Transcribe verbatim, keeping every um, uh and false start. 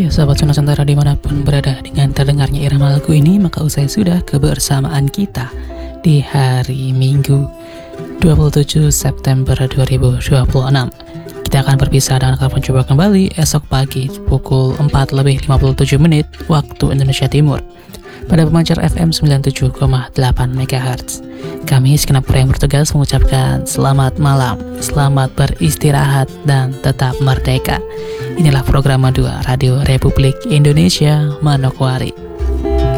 Ya sahabat Nusantara dimanapun berada, dengan terdengarnya irama lagu ini maka usai sudah kebersamaan kita di hari Minggu dua puluh tujuh September dua ribu dua puluh enam. Kita akan berpisah dan akan mencoba kembali esok pagi pukul empat lebih lima puluh tujuh menit waktu Indonesia Timur pada pemancar F M sembilan puluh tujuh koma delapan megahertz. Kami segenap kru yang bertugas mengucapkan selamat malam, selamat beristirahat dan tetap merdeka. Inilah program dua Radio Republik Indonesia Manokwari.